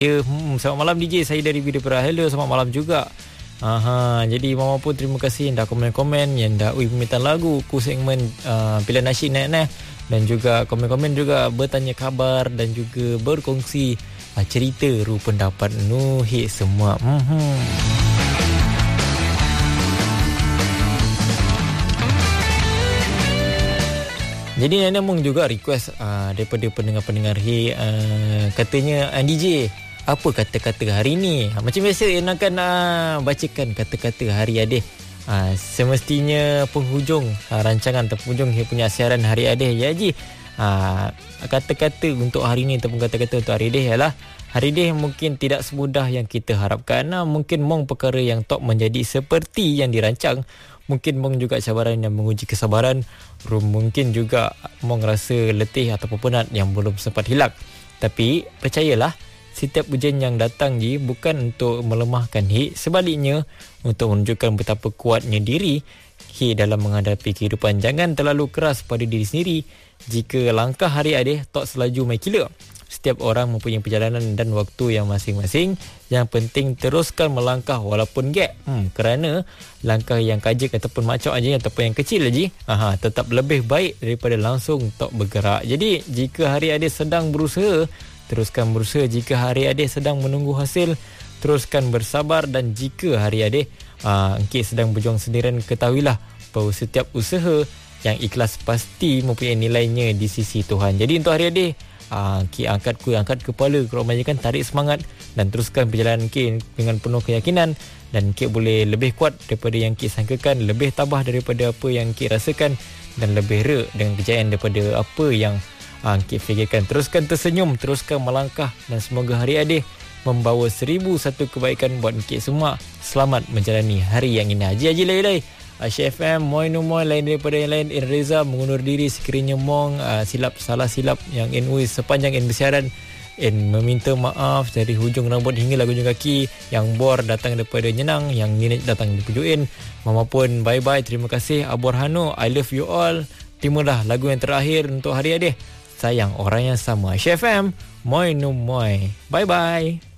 Selamat malam DJ, saya dari Video Perah. Hello, selamat malam juga. Jadi Mama pun terima kasih yang dah komen-komen, yang dah permintaan lagu ku segmen pilihan nasyid naik. Dan juga komen-komen juga bertanya khabar dan juga berkongsi cerita, pendapat hit semua. Jadi Nenek Mung juga request daripada pendengar-pendengar katanya DJ, apa kata-kata hari ni? Macam biasa Ina akan bacakan kata-kata hari Adih. Semestinya penghujung rancangan atau penghujung punya siaran hari Adih ya Haji. Kata-kata untuk hari ni ataupun kata-kata untuk hari Adih ialah hari Adih mungkin tidak semudah yang kita harapkan. Mungkin mong perkara yang tak menjadi seperti yang dirancang. Mungkin mong juga cabaran yang menguji kesabaran. Mungkin juga mong rasa letih ataupun penat yang belum sempat hilang. Tapi percayalah, setiap ujian yang datang bukan untuk melemahkan sebaliknya untuk menunjukkan betapa kuatnya diri dalam menghadapi kehidupan. Jangan terlalu keras pada diri sendiri. Jika langkah hari Adih tak selaju mai kila. Setiap orang mempunyai perjalanan dan waktu yang masing-masing. Yang penting teruskan melangkah walaupun gap. Kerana langkah yang kajik ataupun macam aja ataupun yang kecil aja, tetap lebih baik daripada langsung tak bergerak. Jadi jika hari Adih sedang berusaha, teruskan berusaha. Jika hari Adih sedang menunggu hasil, teruskan bersabar. Dan jika hari Adih engkau sedang berjuang sendirian, ketahuilah bahawa setiap usaha yang ikhlas pasti mempunyai nilainya di sisi Tuhan. Jadi untuk hari Adih, angkat kepala, keromajakan, tarik semangat dan teruskan perjalanan Ki dengan penuh keyakinan. Dan Ki boleh lebih kuat daripada yang Ki sangkakan, lebih tabah daripada apa yang Ki rasakan, dan lebih rek dengan kejayaan daripada apa yang Ki fikirkan. Teruskan tersenyum, teruskan melangkah, dan semoga hari Adih membawa 1001 kebaikan buat Ki semua. Selamat menjalani hari yang indah. Haji lai Asyik FM, Moi no Moi, lain daripada yang lain. In Reza mengundur diri sekiranya mong salah silap yang NU sepanjang bersiaran. Meminta maaf dari hujung rambut hingga hujung kaki. Yang bor datang daripada Nyenang, yang Ninet datang di Pujuin. Mama pun bye-bye, terima kasih. Abor Hano, I love you all. Terimalah lagu yang terakhir untuk hari Adih. Sayang orang yang sama. Asyik FM, Moi no Moi. Bye-bye.